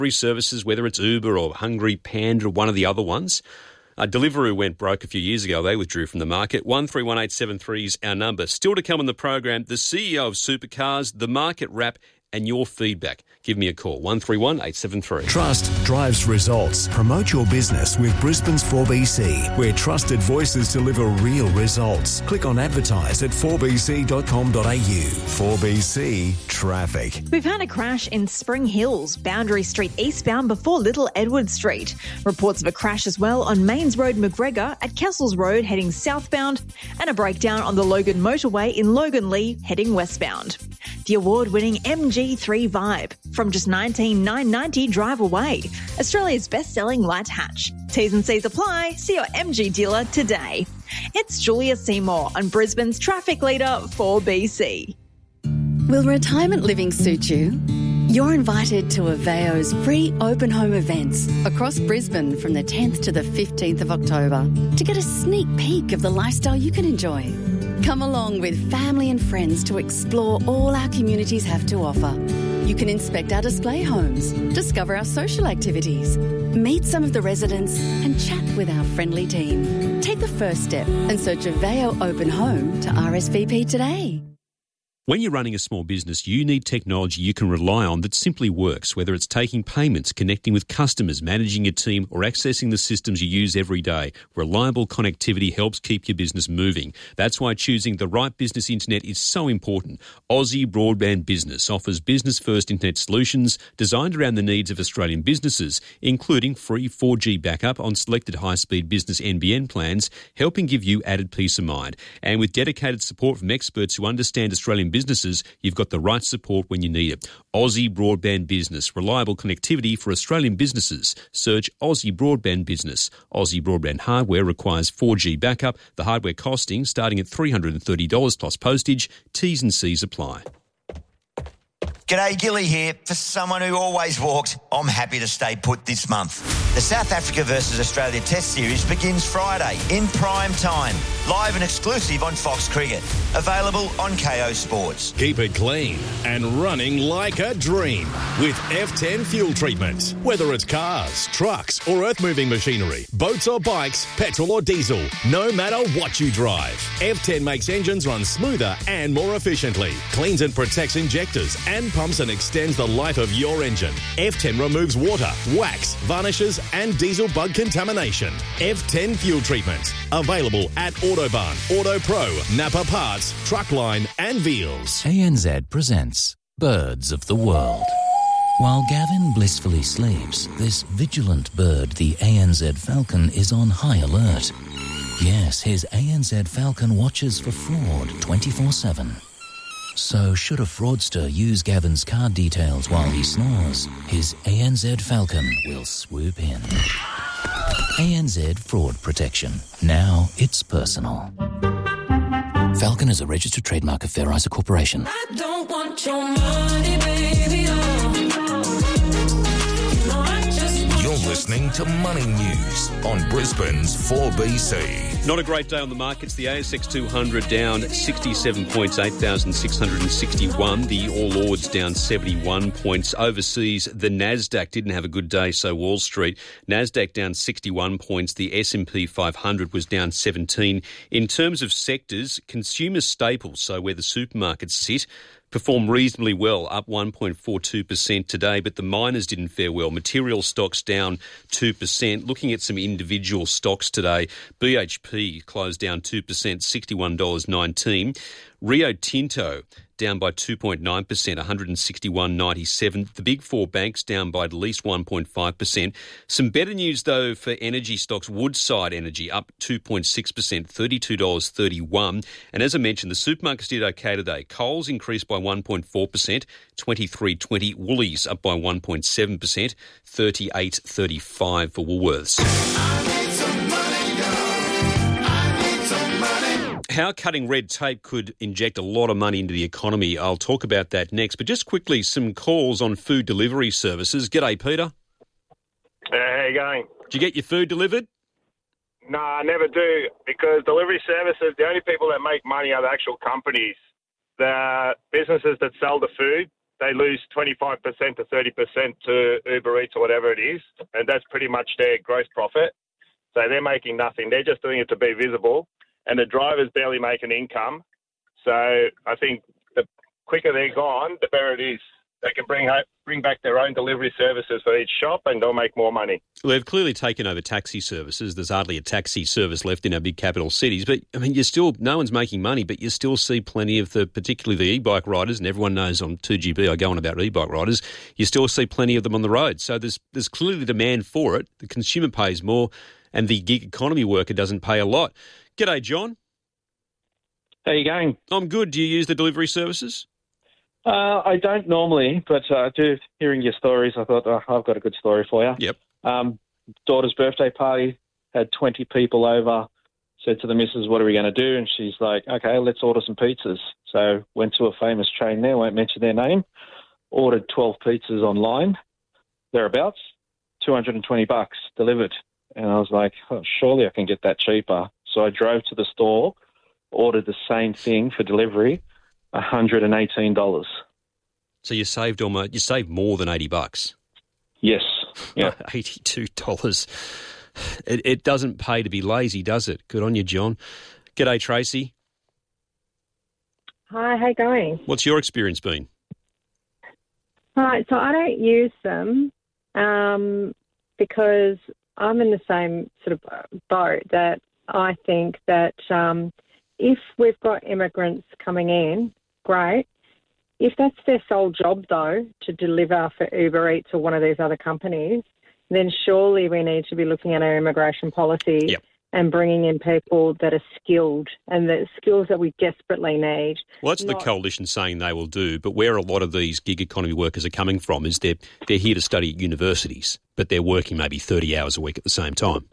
services, whether it's Uber or Hungry Panda or one of the other ones. Deliveroo went broke a few years ago. They withdrew from the market. 131873 is our number. Still to come on the program, the CEO of Supercars, the market wrap, and your feedback. Give me a call, 131873. Trust drives results. Promote your business with Brisbane's 4BC, where trusted voices deliver real results. Click on advertise at 4bc.com.au. 4BC Traffic. We've had a crash in Spring Hills, Boundary Street eastbound before Little Edward Street. Reports of a crash as well on Mains Road McGregor at Kessels Road heading southbound, and a breakdown on the Logan Motorway in Logan Lee heading westbound. The award-winning MG3 Vibe, from just $19,990 drive away. Australia's best-selling light hatch. T's and C's apply. See your MG dealer today. It's Julia Seymour on Brisbane's traffic leader 4BC. Will retirement living suit you? You're invited to Aveo's free open home events across Brisbane from the 10th to the 15th of October to get a sneak peek of the lifestyle you can enjoy. Come along with family and friends to explore all our communities have to offer. You can inspect our display homes, discover our social activities, meet some of the residents and chat with our friendly team. Take the first step and search Aveo Open Home to RSVP today. When you're running a small business, you need technology you can rely on that simply works, whether it's taking payments, connecting with customers, managing your team, or accessing the systems you use every day. Reliable connectivity helps keep your business moving. That's why choosing the right business internet is so important. Aussie Broadband Business offers business-first internet solutions designed around the needs of Australian businesses, including free 4G backup on selected high-speed business NBN plans, helping give you added peace of mind. And with dedicated support from experts who understand Australian businesses, you've got the right support when you need it. Aussie Broadband Business. Reliable connectivity for Australian businesses. Search Aussie Broadband Business. Aussie Broadband hardware requires 4G backup. The hardware costing starting at $330 plus postage. T's and C's apply. G'day, Gilly here. For someone who always walked, I'm happy to stay put this month. The South Africa versus Australia Test Series begins Friday in prime time. Live and exclusive on Fox Cricket. Available on KO Sports. Keep it clean and running like a dream with F10 fuel treatment. Whether it's cars, trucks or earth-moving machinery, boats or bikes, petrol or diesel, no matter what you drive, F10 makes engines run smoother and more efficiently, cleans and protects injectors and pumps and extends the life of your engine. F10 removes water, wax, varnishes and diesel bug contamination. F10 fuel treatment. Available at Autobahn, Auto Pro, Napa Parts, Truckline and Veals. ANZ presents Birds of the World. While Gavin blissfully sleeps, this vigilant bird, the ANZ falcon, is on high alert. Yes, his ANZ falcon watches for fraud 24/7. So should a fraudster use Gavin's card details while he snores, his ANZ Falcon will swoop in. ANZ Fraud Protection. Now it's personal. Falcon is a registered trademark of Fair Isa Corporation. I don't want your money, baby. You're listening to Money News on Brisbane's 4BC. Not a great day on the markets. The ASX 200 down 67 points, 8,661. The All Ords down 71 points. Overseas, the Nasdaq didn't have a good day, so Wall Street. Nasdaq down 61 points. The S&P 500 was down 17. In terms of sectors, consumer staples, so where the supermarkets sit, performed reasonably well, up 1.42% today, but the miners didn't fare well. Material stocks down 2%. Looking at some individual stocks today, BHP closed down 2%, $61.19. Rio Tinto down by 2.9%, $161.97. The big four banks down by at least 1.5%. Some better news, though, for energy stocks. Woodside Energy up 2.6%, $32.31. And as I mentioned, the supermarkets did okay today. Coles increased by 1.4%, $23.20. Woolies up by 1.7%, $38.35 for Woolworths. How cutting red tape could inject a lot of money into the economy. I'll talk about that next. But just quickly, some calls on food delivery services. G'day, Peter. How you going? Did you get your food delivered? No, I never do, because delivery services, the only people that make money are the actual companies. The businesses that sell the food, they lose 25% to 30% to Uber Eats or whatever it is, and that's pretty much their gross profit. So they're making nothing. They're just doing it to be visible, and the drivers barely make an income. So I think the quicker they're gone, the better it is. They can bring back their own delivery services for each shop, and they'll make more money. Well, they've clearly taken over taxi services. There's hardly a taxi service left in our big capital cities. But, I mean, no one's making money, but you still see plenty of particularly the e-bike riders, and everyone knows on 2GB I go on about e-bike riders, you still see plenty of them on the road. So there's clearly demand for it. The consumer pays more, and the gig economy worker doesn't pay a lot. G'day, John. How you going? I'm good. Do you use the delivery services? I don't normally, but hearing your stories, I thought, I've got a good story for you. Yep. Daughter's birthday party, had 20 people over, said to the missus, what are we going to do? And she's like, okay, let's order some pizzas. So went to a famous chain there, won't mention their name, ordered 12 pizzas online, thereabouts, $220 delivered. And I was like, surely I can get that cheaper. So I drove to the store, ordered the same thing for delivery, $118. So you saved more than $80. Yes. Yeah. $82. It doesn't pay to be lazy, does it? Good on you, John. G'day, Tracy. Hi, how you going? What's your experience been? Right, so I don't use them because I'm in the same sort of boat that I think that if we've got immigrants coming in, great. If that's their sole job, though, to deliver for Uber Eats or one of these other companies, then surely we need to be looking at our immigration policy and bringing in people that are skilled and the skills that we desperately need. Well, that's the coalition saying they will do, but where a lot of these gig economy workers are coming from is they're here to study at universities, but they're working maybe 30 hours a week at the same time.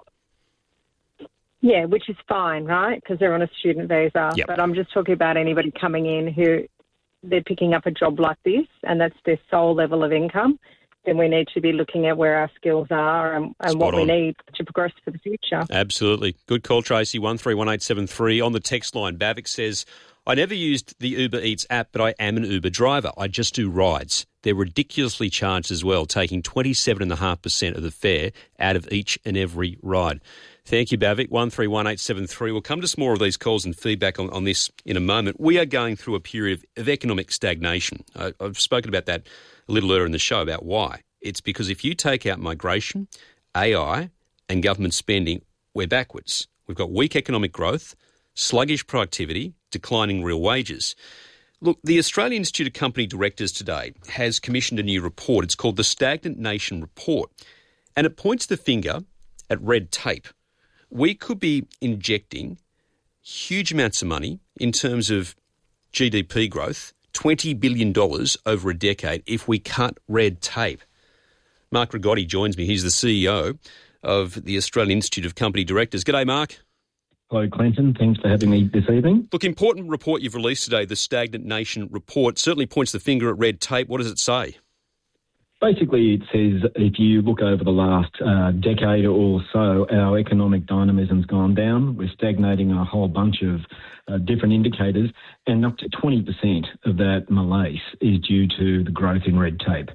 Yeah, which is fine, right, because they're on a student visa. Yep. But I'm just talking about anybody coming in who they're picking up a job like this and that's their sole level of income, then we need to be looking at where our skills are and what we need to progress for the future. Absolutely. Good call, Tracy. 131873. On the text line, Bavik says, I never used the Uber Eats app, but I am an Uber driver. I just do rides. They're ridiculously charged as well, taking 27.5% of the fare out of each and every ride. Thank you, Bavik. 131873. We'll come to some more of these calls and feedback on this in a moment. We are going through a period of economic stagnation. I've spoken about that a little earlier in the show about why. It's because if you take out migration, AI and government spending, we're backwards. We've got weak economic growth, sluggish productivity, declining real wages. Look, the Australian Institute of Company Directors today has commissioned a new report. It's called the Stagnant Nation Report, and it points the finger at red tape. We could be injecting huge amounts of money in terms of GDP growth, $20 billion over a decade if we cut red tape. Mark Rigotti joins me. He's the CEO of the Australian Institute of Company Directors. G'day, Mark. Hello, Clinton. Thanks for having me this evening. Look, important report you've released today, the Stagnant Nation Report, certainly points the finger at red tape. What does it say? Basically, it says if you look over the last decade or so, our economic dynamism's gone down. We're stagnating a whole bunch of different indicators, and up to 20% of that malaise is due to the growth in red tape.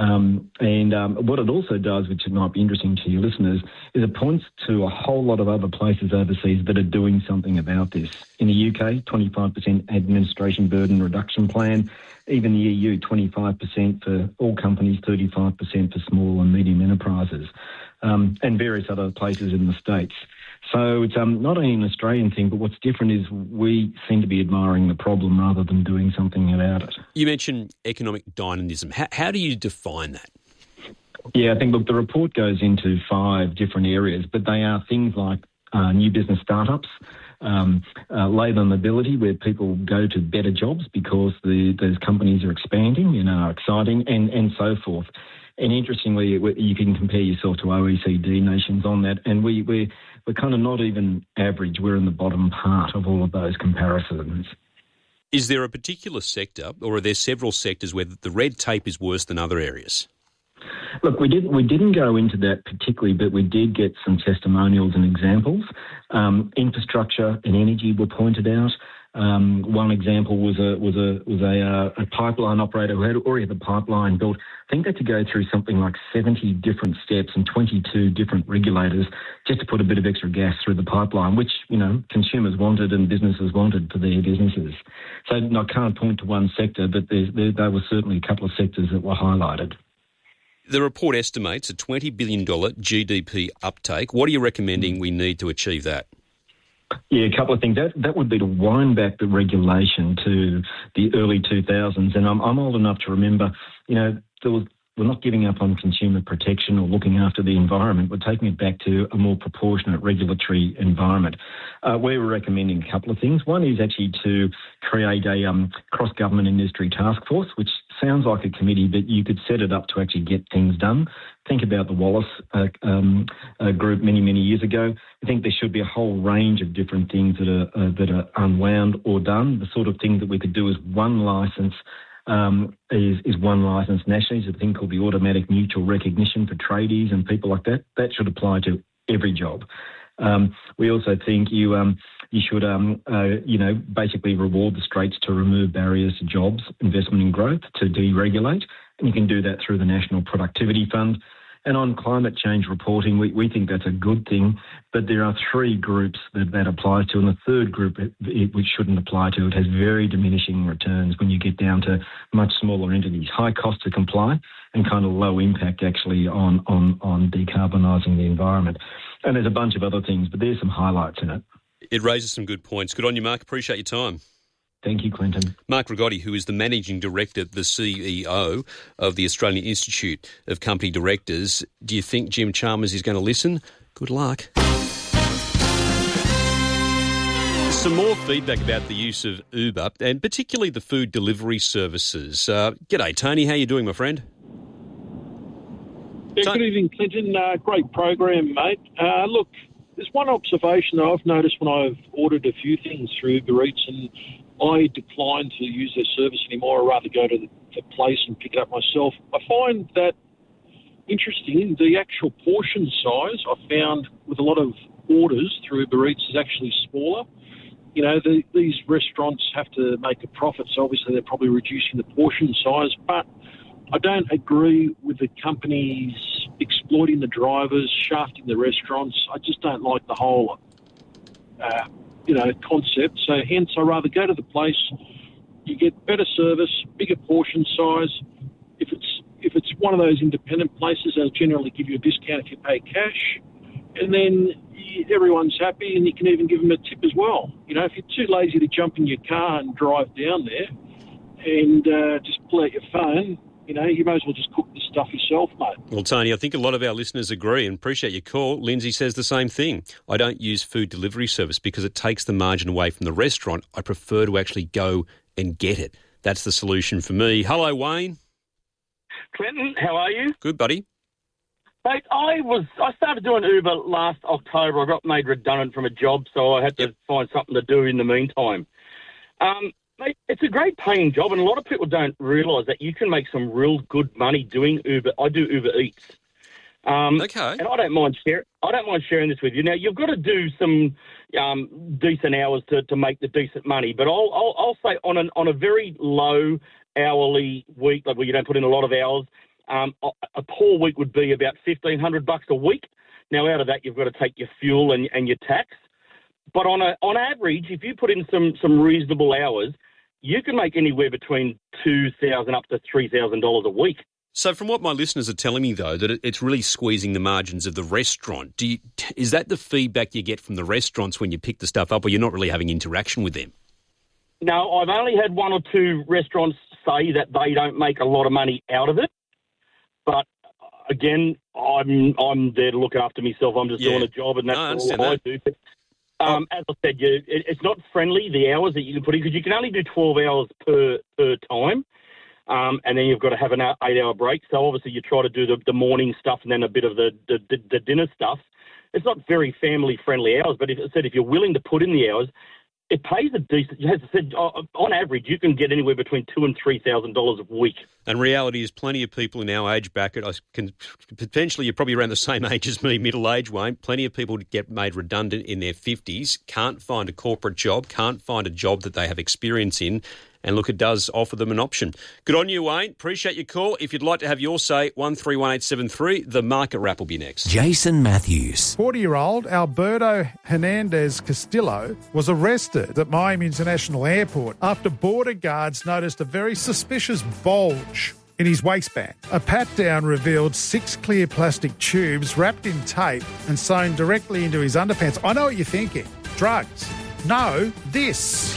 What it also does, which might be interesting to your listeners, is it points to a whole lot of other places overseas that are doing something about this. In the UK, 25% administration burden reduction plan. Even the EU, 25% for all companies, 35% for small and medium enterprises, and various other places in the States. So it's not only an Australian thing, but what's different is we seem to be admiring the problem rather than doing something about it. You mentioned economic dynamism. How do you define that? Yeah, I think, look, the report goes into 5 different areas, but they are things like new business startups, labour mobility, where people go to better jobs because those companies are expanding and are exciting, and so forth. And interestingly, you can compare yourself to OECD nations on that, and we're kind of not even average. We're in the bottom part of all of those comparisons. Is there a particular sector, or are there several sectors where the red tape is worse than other areas? Look, we didn't go into that particularly, but we did get some testimonials and examples. Infrastructure and energy were pointed out. One example was a pipeline operator who had already had the pipeline built. I think they had to go through something like 70 different steps and 22 different regulators just to put a bit of extra gas through the pipeline, which, consumers wanted and businesses wanted for their businesses. So I can't point to one sector, but there were certainly a couple of sectors that were highlighted. The report estimates a $20 billion GDP uptake. What are you recommending we need to achieve that? Yeah, a couple of things. That would be to wind back the regulation to the early 2000s. And I'm old enough to remember, we're not giving up on consumer protection or looking after the environment. We're taking it back to a more proportionate regulatory environment. We're recommending a couple of things. One is actually to create a cross-government industry task force, which sounds like a committee, but you could set it up to actually get things done. Think about the Wallace group many, many years ago. I think there should be a whole range of different things that are unwound or done. The sort of thing that we could do is one licence is one licence nationally. There's a thing called the automatic mutual recognition for tradies and people like that. That should apply to every job. We also think you should, basically reward the Straits to remove barriers to jobs, investment and growth, to deregulate. And you can do that through the National Productivity Fund. And on climate change reporting, we think that's a good thing, but there are three groups that applies to, and the third group which shouldn't apply to. It has very diminishing returns when you get down to much smaller entities, high cost to comply and kind of low impact actually on decarbonising the environment. And there's a bunch of other things, but there's some highlights in it. It raises some good points. Good on you, Mark. Appreciate your time. Thank you, Clinton. Mark Rigotti, who is the Managing Director, the CEO of the Australian Institute of Company Directors. Do you think Jim Chalmers is going to listen? Good luck. Some more feedback about the use of Uber, and particularly the food delivery services. G'day, Tony. How you doing, my friend? Yeah, good evening, Clinton. Great program, mate. Look, there's one observation that I've noticed when I've ordered a few things through Uber Eats, and I decline to use their service anymore. I'd rather go to the place and pick it up myself. I find that interesting. The actual portion size I found with a lot of orders through Uber Eats is actually smaller. These restaurants have to make a profit, so obviously they're probably reducing the portion size. But I don't agree with the companies exploiting the drivers, shafting the restaurants. I just don't like the whole concept. So hence, I rather go to the place. You get better service, bigger portion size. If it's one of those independent places, they'll generally give you a discount if you pay cash, and then everyone's happy, and you can even give them a tip as well. If you're too lazy to jump in your car and drive down there and just pull out your phone, you may as well just cook the stuff yourself, mate. Well, Tony, I think a lot of our listeners agree and appreciate your call. Lindsay says the same thing. I don't use food delivery service because it takes the margin away from the restaurant. I prefer to actually go and get it. That's the solution for me. Hello, Wayne. Clinton, how are you? Good, buddy. Mate, I started doing Uber last October. I got made redundant from a job, so I had to find something to do in the meantime. Mate, it's a great paying job, and a lot of people don't realise that you can make some real good money doing Uber. I do Uber Eats. Okay. And I don't mind sharing this with you. Now, you've got to do some decent hours to make the decent money, but I'll say on a very low hourly week, like where you don't put in a lot of hours, a poor week would be about $1,500 a week. Now, out of that, you've got to take your fuel and your tax. But on average, if you put in some reasonable hours, you can make anywhere between $2,000 up to $3,000 a week. So from what my listeners are telling me, though, that it's really squeezing the margins of the restaurant. Is that the feedback you get from the restaurants when you pick the stuff up, or you're not really having interaction with them? No, I've only had one or two restaurants say that they don't make a lot of money out of it. But again, I'm there to look after myself. I'm just doing a job, and that's all I do. As I said, it's not friendly, the hours that you can put in, because you can only do 12 hours per time, and then you've got to have an 8-hour break. So obviously you try to do the morning stuff and then a bit of the dinner stuff. It's not very family-friendly hours, but if you're willing to put in the hours, it pays a decent. As I said, on average, you can get anywhere between $2,000 and $3,000 a week. And reality is, plenty of people in our age bracket, potentially you're probably around the same age as me, middle age, Wayne. Plenty of people get made redundant in their 50s, can't find a corporate job, can't find a job that they have experience in. And look, it does offer them an option. Good on you, Wayne. Appreciate your call. If you'd like to have your say, 131873. The Market Wrap will be next. Jason Matthews. 40-year-old Alberto Hernandez Castillo was arrested at Miami International Airport after border guards noticed a very suspicious bulge in his waistband. A pat-down revealed 6 clear plastic tubes wrapped in tape and sewn directly into his underpants. I know what you're thinking. Drugs. No, this.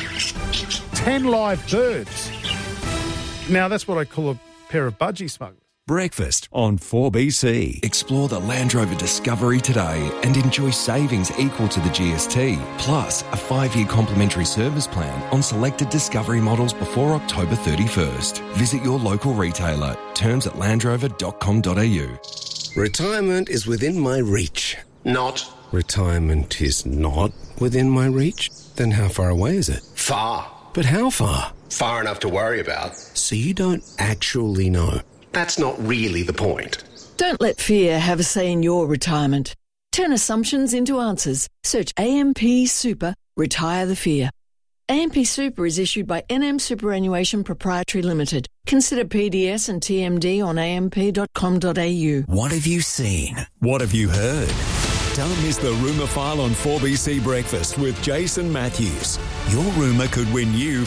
10 live birds. Now, that's what I call a pair of budgie smugglers. Breakfast on 4BC. Explore the Land Rover Discovery today and enjoy savings equal to the GST, plus a 5-year complimentary service plan on selected Discovery models before October 31st. Visit your local retailer. Terms at landrover.com.au. Retirement is within my reach. Not. Retirement is not within my reach? Then how far away is it? Far. But how far? Far enough to worry about. So you don't actually know. That's not really the point. Don't let fear have a say in your retirement. Turn assumptions into answers. Search AMP Super, Retire the Fear. AMP Super is issued by NM Superannuation Proprietary Limited. Consider PDS and TMD on amp.com.au. What have you seen? What have you heard? Don't miss the Rumour File on 4BC Breakfast with Jason Matthews. Your rumour could win you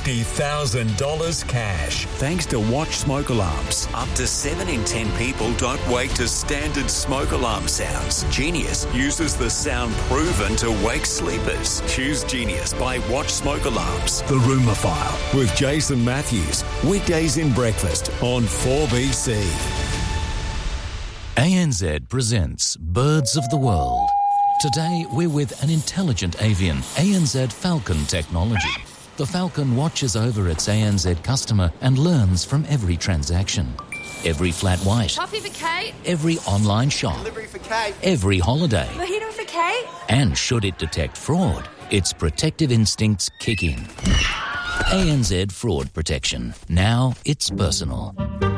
$50,000 cash. Thanks to Watch Smoke Alarms. Up to 7 in 10 people don't wake to standard smoke alarm sounds. Genius uses the sound proven to wake sleepers. Choose Genius by Watch Smoke Alarms. The Rumour File with Jason Matthews. Weekdays in breakfast on 4BC. ANZ presents Birds of the World. Today, we're with an intelligent avian, ANZ Falcon technology. The Falcon watches over its ANZ customer and learns from every transaction. Every flat white. Coffee for Kate. Every online shop. Delivery for Kate. Every holiday. Mojito for Kate. And should it detect fraud, its protective instincts kick in. ANZ Fraud Protection. Now it's personal.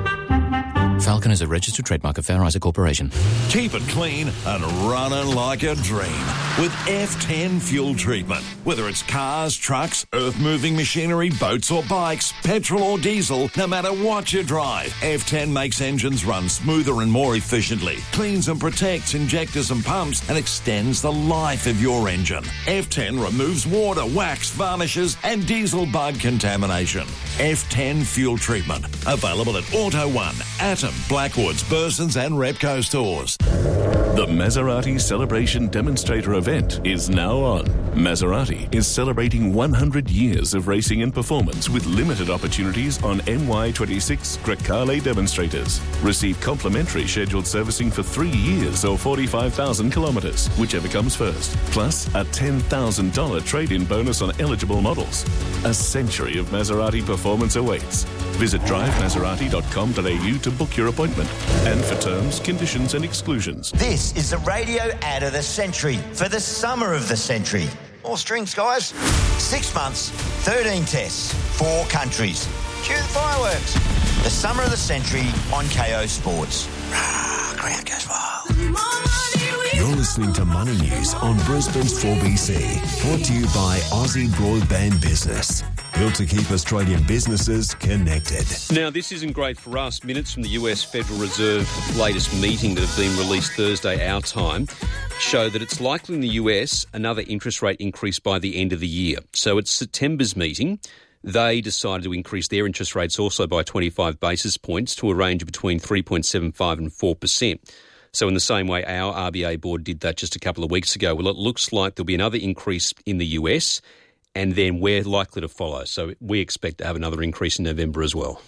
Falcon is a registered trademark of Fair Isaac Corporation. Keep it clean and running like a dream with F10 fuel treatment. Whether it's cars, trucks, earth-moving machinery, boats or bikes, petrol or diesel, no matter what you drive, F10 makes engines run smoother and more efficiently, cleans and protects injectors and pumps, and extends the life of your engine. F10 removes water, wax, varnishes and diesel bug contamination. F10 fuel treatment. Available at Auto One, Atom, Blackwoods, Burson's and Repco stores. The Maserati Celebration Demonstrator event is now on. Maserati is celebrating 100 years of racing and performance with limited opportunities on MY26 Grecale demonstrators. Receive complimentary scheduled servicing for 3 years or 45,000 kilometres, whichever comes first. Plus a $10,000 trade-in bonus on eligible models. A century of Maserati performance awaits. Visit drivemaserati.com.au to book your appointment. And for terms, conditions and exclusions. This is the radio ad of the century for the summer of the century. More strings, guys. 6 months, 13 tests, 4 countries. Cue the fireworks. The summer of the century on KO Sports. Ground goes wild. You're listening to Money News on Brisbane's 4BC. Brought to you by Aussie Broadband Business. Built to keep Australian businesses connected. Now, this isn't great for us. Minutes from the US Federal Reserve latest meeting that have been released Thursday our time show that it's likely in the US another interest rate increase by the end of the year. So it's September's meeting. They decided to increase their interest rates also by 25 basis points to a range of between 3.75 and 4%. So in the same way our RBA board did that just a couple of weeks ago. Well, it looks like there'll be another increase in the US, and then we're likely to follow. So we expect to have another increase in November as well.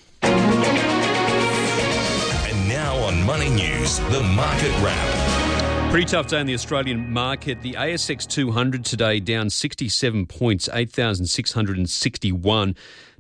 And now on Money News, the Market Wrap. Pretty tough day in the Australian market. The ASX 200 today down 67 points, 8,661.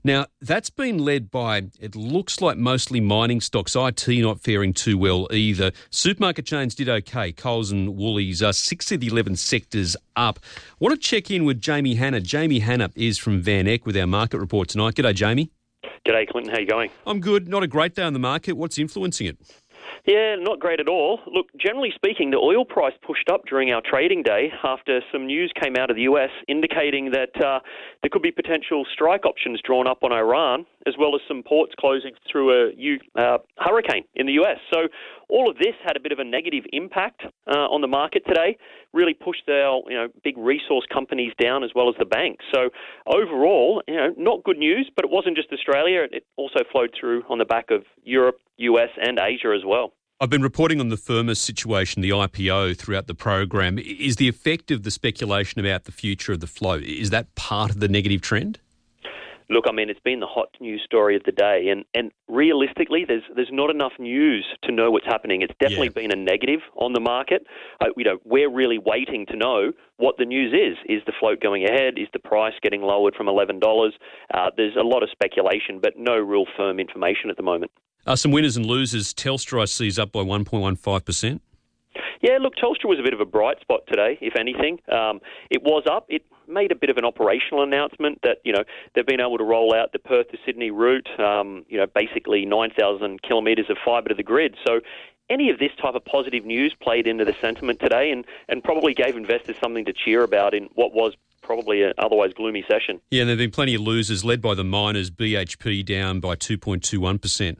Now, that's been led by, it looks like mostly mining stocks. IT not faring too well either. Supermarket chains did okay. Coles and Woolies are 6 of the 11 sectors up. I want to check in with Jamie Hanna. Jamie Hanna is from Van Eck with our market report tonight. G'day, Jamie. G'day, Clinton. How you going? I'm good. Not a great day on the market. What's influencing it? Yeah, not great at all. Look, generally speaking, the oil price pushed up during our trading day after some news came out of the US indicating that there could be potential strike options drawn up on Iran, as well as some ports closing through a hurricane in the US. So all of this had a bit of a negative impact on the market today, really pushed our big resource companies down as well as the banks. So overall, not good news, but it wasn't just Australia. It also flowed through on the back of Europe, US and Asia as well. I've been reporting on the Firmus situation, the IPO, throughout the program. Is the effect of the speculation about the future of the float, is that part of the negative trend? Look, I mean, it's been the hot news story of the day, and realistically, there's not enough news to know what's happening. It's definitely been a negative on the market. We're really waiting to know what the news is. Is the float going ahead? Is the price getting lowered from $11? There's a lot of speculation, but no real firm information at the moment. Some winners and losers. Telstra, I see, is up by 1.15%. Yeah, look, Telstra was a bit of a bright spot today, if anything. It was up. It made a bit of an operational announcement that, they've been able to roll out the Perth to Sydney route, basically 9,000 kilometres of fibre to the grid. So any of this type of positive news played into the sentiment today and probably gave investors something to cheer about in what was probably an otherwise gloomy session. Yeah, and there have been plenty of losers, led by the miners. BHP down by 2.21%.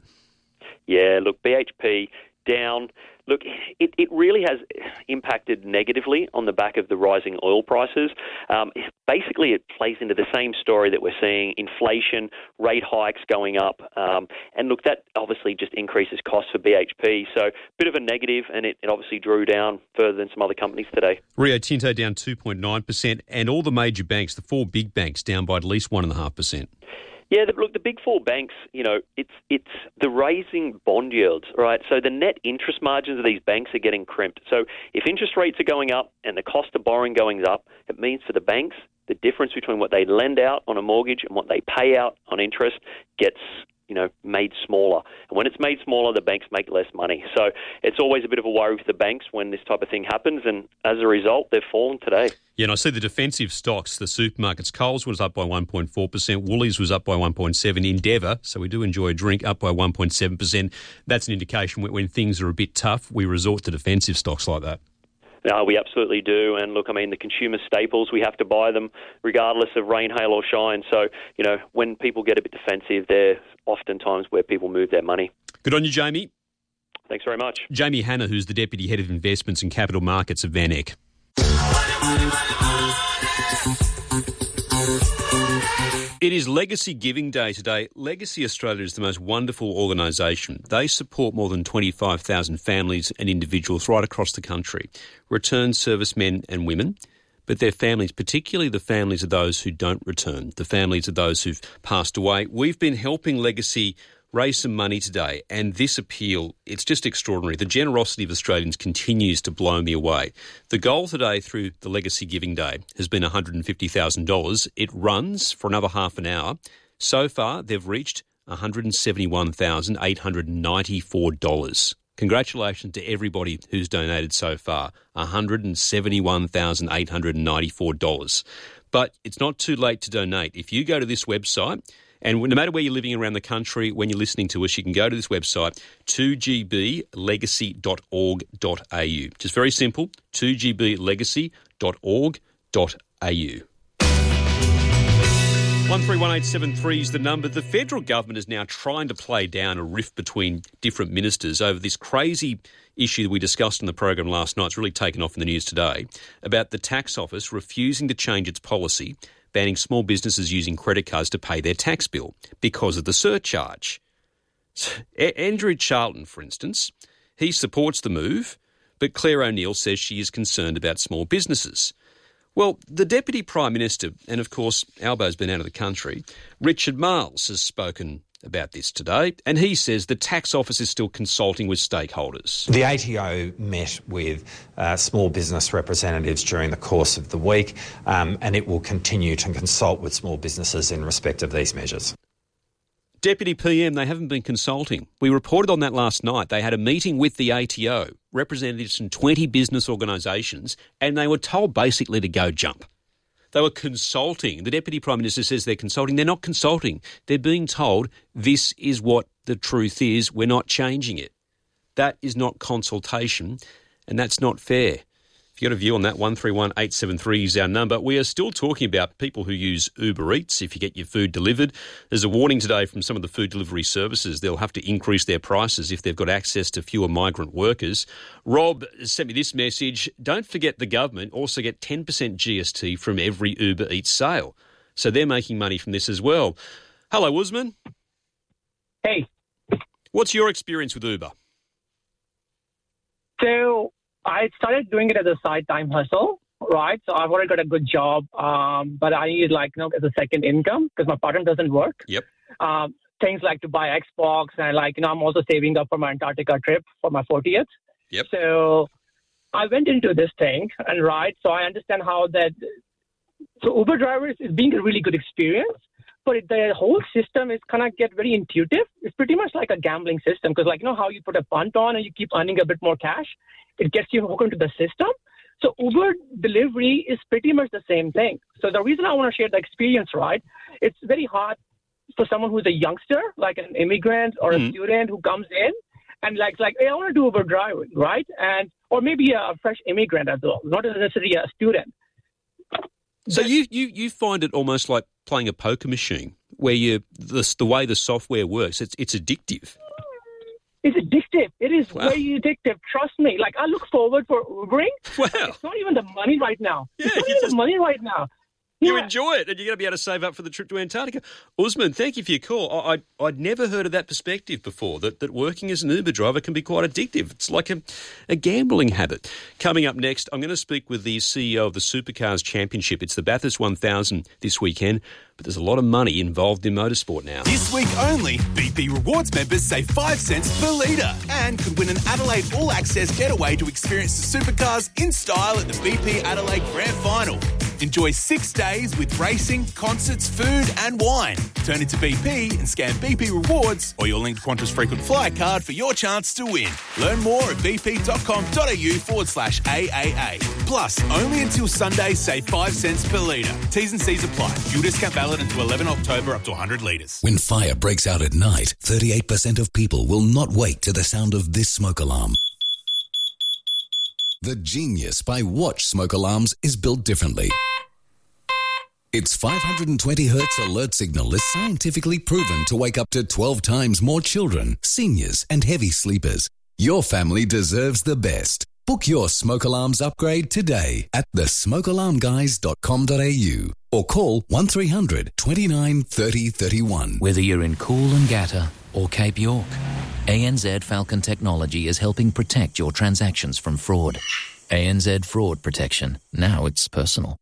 Yeah, look, BHP down. Look, it really has impacted negatively on the back of the rising oil prices. Basically, it plays into the same story that we're seeing, inflation, rate hikes going up. And look, that obviously just increases costs for BHP. So a bit of a negative, and it obviously drew down further than some other companies today. Rio Tinto down 2.9%, and all the major banks, the four big banks, down by at least 1.5%. Yeah, look, the big four banks, it's the raising bond yields, right? So the net interest margins of these banks are getting crimped. So if interest rates are going up and the cost of borrowing going up, it means for the banks, the difference between what they lend out on a mortgage and what they pay out on interest gets made smaller. And when it's made smaller, the banks make less money. So it's always a bit of a worry for the banks when this type of thing happens. And as a result, they've fallen today. Yeah, and I see the defensive stocks, the supermarkets. Coles was up by 1.4%. Woolies was up by 1.7%. Endeavour, so we do enjoy a drink, up by 1.7%. That's an indication when things are a bit tough, we resort to defensive stocks like that. No, we absolutely do. And look, I mean, the consumer staples, we have to buy them regardless of rain, hail or shine. So, when people get a bit defensive, they're oftentimes where people move their money. Good on you, Jamie. Thanks very much. Jamie Hanna, who's the Deputy Head of Investments and Capital Markets at Van Eck. It is Legacy Giving Day today. Legacy Australia is the most wonderful organisation. They support more than 25,000 families and individuals right across the country, returned servicemen and women, but their families, particularly the families of those who don't return, the families of those who've passed away. We've been helping Legacy raise some money today, and this appeal, it's just extraordinary. The generosity of Australians continues to blow me away. The goal today through the Legacy Giving Day has been $150,000. It runs for another half an hour. So far, they've reached $171,894. Congratulations to everybody who's donated so far, $171,894. But it's not too late to donate. If you go to this website, and no matter where you're living around the country, when you're listening to us, you can go to this website, 2gblegacy.org.au. Just very simple, 2gblegacy.org.au. 131873 is the number. The federal government is now trying to play down a rift between different ministers over this crazy issue that we discussed in the program last night. It's really taken off in the news today, about the tax office refusing to change its policy, banning small businesses using credit cards to pay their tax bill because of the surcharge. Andrew Charlton, for instance, he supports the move, but Claire O'Neill says she is concerned about small businesses. Well, the Deputy Prime Minister, and of course Albo's been out of the country, Richard Marles has spoken about this today, and he says the tax office is still consulting with stakeholders. The ATO met with small business representatives during the course of the week, and it will continue to consult with small businesses in respect of these measures. Deputy PM, they haven't been consulting. We reported on that last night. They had a meeting with the ATO, representatives from 20 business organisations, and they were told basically to go jump. They were consulting. The Deputy Prime Minister says they're consulting. They're not consulting. They're being told this is what the truth is. We're not changing it. That is not consultation, and that's not fair. If you've got a view on that, 131873 is our number. We are still talking about people who use Uber Eats if you get your food delivered. There's a warning today from some of the food delivery services. They'll have to increase their prices if they've got access to fewer migrant workers. Rob sent me this message. Don't forget the government also get 10% GST from every Uber Eats sale. So they're making money from this as well. Hello, Usman. Hey. What's your experience with Uber? So I started doing it as a side-time hustle, right? So I've already got a good job, but I need as a second income because my partner doesn't work. Yep. Things like to buy Xbox and I'm also saving up for my Antarctica trip for my 40th. Yep. So I went into this thing so I understand how that. So Uber drivers is being a really good experience, but the whole system is kind of get very intuitive. It's pretty much like a gambling system because how you put a punt on and you keep earning a bit more cash. It gets you hooked into the system. So Uber delivery is pretty much the same thing. So the reason I want to share the experience, it's very hard for someone who's a youngster, like an immigrant or a student who comes in and hey, I want to do Uber driving, right? Or maybe a fresh immigrant as well, not necessarily a student. So you find it almost like playing a poker machine where the way the software works, it's addictive. It's addictive. It is very addictive. Trust me. I look forward for Ubering. Wow. It's not even the money right now. Yeah, it's not even the money right now. You enjoy it, and you're going to be able to save up for the trip to Antarctica. Usman, thank you for your call. I'd never heard of that perspective before, that working as an Uber driver can be quite addictive. It's like a gambling habit. Coming up next, I'm going to speak with the CEO of the Supercars Championship. It's the Bathurst 1000 this weekend, but there's a lot of money involved in motorsport now. This week only, BP Rewards members save 5 cents per litre and could win an Adelaide All-Access getaway to experience the Supercars in style at the BP Adelaide Grand Final. Enjoy 6 days with racing, concerts, food and wine. Turn into BP and scan BP Rewards or your linked Qantas frequent flyer card for your chance to win. Learn more at bp.com.au/AAA. Plus, only until Sunday, save 5 cents per litre. T's and C's apply. Fuel discount valid until 11 October up to 100 litres. When fire breaks out at night, 38% of people will not wake to the sound of this smoke alarm. The Genius by Watch smoke alarms is built differently. Its 520 Hz alert signal is scientifically proven to wake up to 12 times more children, seniors and heavy sleepers. Your family deserves the best. Book your smoke alarms upgrade today at thesmokealarmguys.com.au or call 1300 29 30 31. Whether you're in Coolangatta or Cape York, ANZ Falcon Technology is helping protect your transactions from fraud. ANZ Fraud Protection. Now it's personal.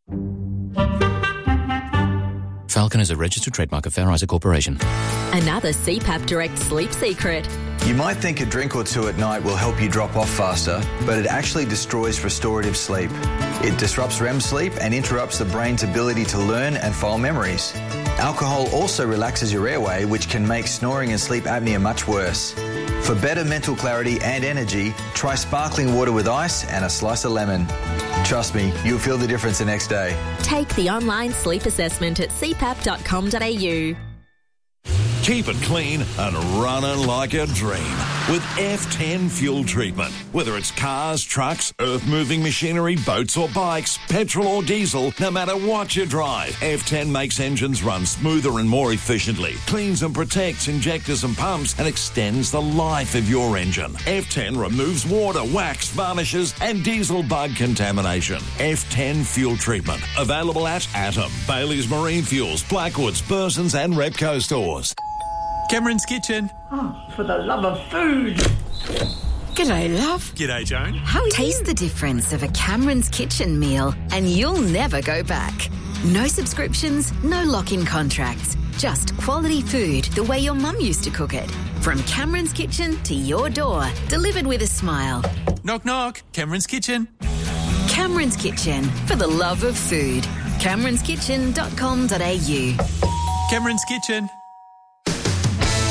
Falcon is a registered trademark of Fair Isaac Corporation. Another CPAP Direct sleep secret. You might think a drink or two at night will help you drop off faster, but it actually destroys restorative sleep. It disrupts REM sleep and interrupts the brain's ability to learn and file memories. Alcohol also relaxes your airway, which can make snoring and sleep apnea much worse. For better mental clarity and energy, try sparkling water with ice and a slice of lemon. Trust me, you'll feel the difference the next day. Take the online sleep assessment at cpap.com.au. Keep it clean and running like a dream with F10 fuel treatment. Whether it's cars, trucks, earth-moving machinery, boats or bikes, petrol or diesel, no matter what you drive, F10 makes engines run smoother and more efficiently, cleans and protects injectors and pumps, and extends the life of your engine. F10 removes water, wax, varnishes and diesel bug contamination. F10 fuel treatment. Available at Atom, Bailey's Marine Fuels, Blackwoods, Burson's and Repco stores. Cameron's Kitchen. Oh, for the love of food. G'day, love. G'day, Joan. Taste the difference of a Cameron's Kitchen meal and you'll never go back. No subscriptions, no lock-in contracts. Just quality food the way your mum used to cook it. From Cameron's Kitchen to your door, delivered with a smile. Knock, knock. Cameron's Kitchen. Cameron's Kitchen, for the love of food. CameronsKitchen.com.au. Cameron's Kitchen.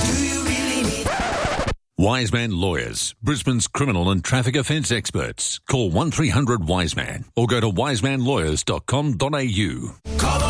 Wiseman Lawyers, Brisbane's criminal and traffic offence experts. Call 1300 Wiseman or go to wisemanlawyers.com.au. Call